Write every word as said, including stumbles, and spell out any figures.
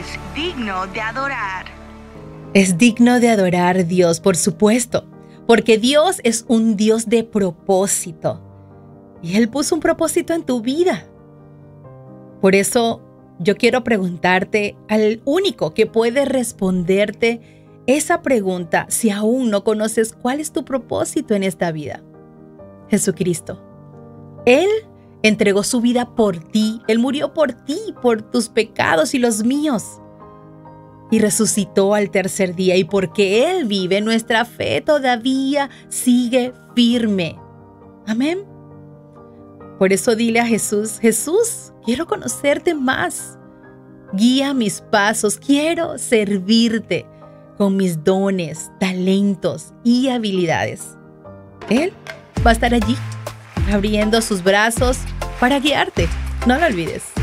es digno de adorar. Es digno de adorar a Dios, por supuesto, porque Dios es un Dios de propósito. Y Él puso un propósito en tu vida. Por eso yo quiero preguntarte al único que puede responderte esa pregunta si aún no conoces cuál es tu propósito en esta vida. Jesucristo. Él entregó su vida por ti. Él murió por ti, por tus pecados y los míos. Y resucitó al tercer día. Y porque Él vive, nuestra fe todavía sigue firme. Amén. Por eso dile a Jesús: Jesús, quiero conocerte más. Guía mis pasos. Quiero servirte con mis dones, talentos y habilidades. Él va a estar allí, abriendo sus brazos para guiarte. No lo olvides.